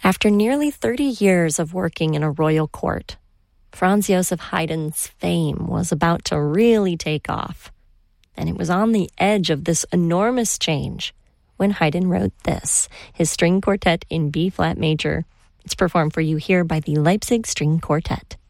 After nearly 30 years of working in a royal court, Franz Joseph Haydn's fame was about to really take off. And it was on the edge of this enormous change when Haydn wrote this, his string quartet in B-flat major. It's performed for you here by the Leipzig String Quartet.